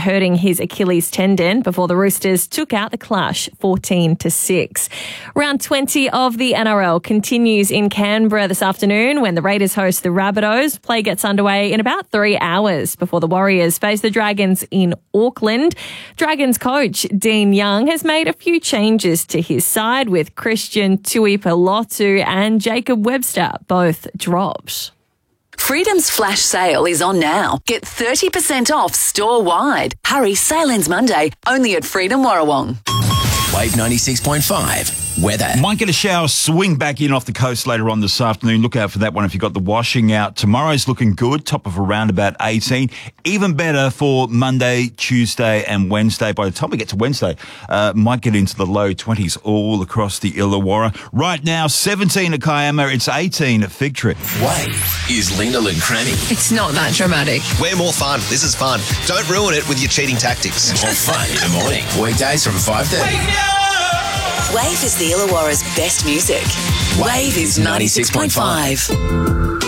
hurting his Achilles tendon before the Roosters took out the Clash 14-6. Round 20 of the NRL continues in Canberra this afternoon when the Raiders host the Rabbitohs. Play gets underway in about 3 hours before the Warriors face the Dragons in Auckland. Dragons coach Dean Young has made a few changes to his side with Christian Tuipulotu and Jacob Webster both dropped. Freedom's flash sale is on now. Get 30% off store-wide. Hurry, sale ends Monday, only at Freedom Warrawong. Wave 96.5. Weather. Might get a shower swing back in off the coast later on this afternoon. Look out for that one if you've got the washing out. Tomorrow's looking good, top of around about 18. Even better for Monday, Tuesday and Wednesday. By the time we get to Wednesday, might get into the low 20s all across the Illawarra. Right now, 17 at Kiama. It's 18 at Fig Tree. Wave is Lyndall and Cranny. It's not that dramatic. We're more fun. This is fun. Don't ruin it with your cheating tactics. More fun in the morning. Weekdays from 5:30. Wave is the Illawarra's best music. Wave is 96.5.